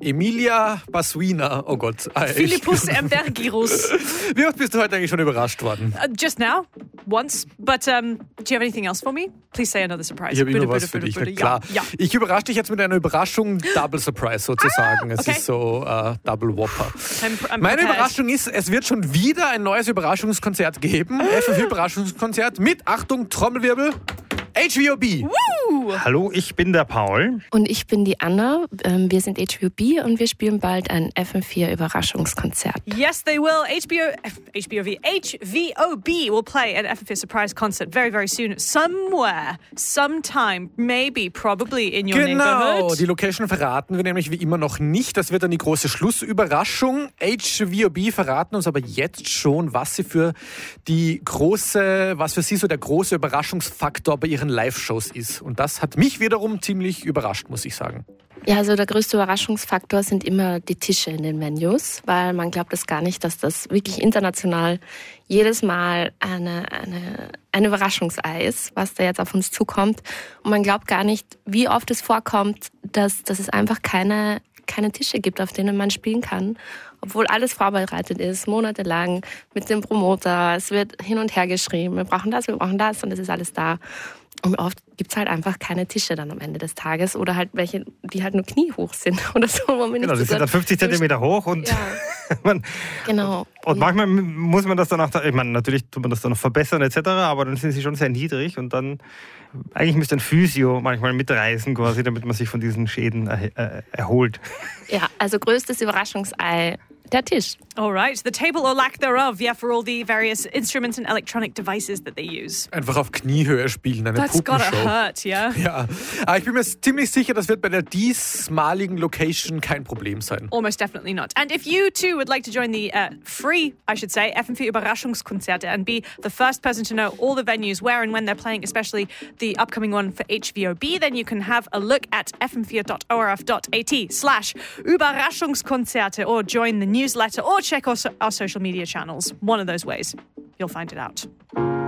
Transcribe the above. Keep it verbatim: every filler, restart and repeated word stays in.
Emilia Basuina. Oh Gott. Philippus Ambergirus. Wie oft bist du heute eigentlich schon überrascht worden? Uh, just now, once. But um, do you have anything else for me? Please say another surprise. Ich habe immer bitte, was bitte, für bitte, dich, bitte. na klar. Ja, ja. Ich überrasche dich jetzt mit einer Überraschung, Double Surprise sozusagen. Ah, okay. Es ist so uh, Double Whopper. I'm, I'm Meine prepared. Überraschung ist, es wird schon wieder ein neues Überraschungskonzert geben. F F vier-Überraschungskonzert mit, Achtung, Trommelwirbel, H V O B. Woo! Hallo, ich bin der Paul. Und ich bin die Anna. Wir sind H V O B und wir spielen bald ein F M vier Überraschungskonzert. Yes, they will. H B O, H B O V, H V O B will play an F M vier surprise concert very, very soon. Somewhere, sometime, maybe, probably in your Genau, neighborhood. die Location verraten wir nämlich wie immer noch nicht. Das wird dann die große Schlussüberraschung. H V O B verraten uns aber jetzt schon, was sie für die große, was für sie so der große Überraschungsfaktor bei ihren Live-Shows ist. Und das hat mich wiederum ziemlich überrascht, muss ich sagen. Ja, also der größte Überraschungsfaktor sind immer die Tische in den Venues, weil man glaubt es gar nicht, dass das wirklich international jedes Mal eine, eine, ein Überraschungsei ist, was da jetzt auf uns zukommt. Und man glaubt gar nicht, wie oft es vorkommt, dass, dass es einfach keine, keine Tische gibt, auf denen man spielen kann. Obwohl alles vorbereitet ist, monatelang mit dem Promoter. Es wird hin und her geschrieben, wir brauchen das, wir brauchen das und es ist alles da. Und oft gibt es halt einfach keine Tische dann am Ende des Tages oder halt welche, die halt nur kniehoch sind oder so. Wo man Genau, nicht die so sind dann fünfzig Zentimeter hoch und, Ja. man, Genau. und manchmal muss man das dann auch, ich meine, natürlich tut man das dann noch verbessern et cetera, aber dann sind sie schon sehr niedrig und dann, eigentlich müsste ein Physio manchmal mitreisen quasi, damit man sich von diesen Schäden er, er, erholt. Ja, also größtes Überraschungsei, der Tisch. All right, the table or lack thereof, yeah, for all the various instruments and electronic devices that they use. Einfach auf Kniehöhe spielen, eine That's gotta Puppenshow. hurt, yeah? Ja, aber ich bin mir ziemlich sicher, das wird bei der diesmaligen Location kein Problem sein. Almost definitely not. And if you too would like to join the uh, free, I should say, F M vier Überraschungskonzerte and be the first person to know all the venues where and when they're playing, especially the upcoming one for H V O B, then you can have a look at f m vier dot o r f dot a t slash Überraschungskonzerte or join the newsletter or check our, our social media channels. One of those ways. You'll find it out.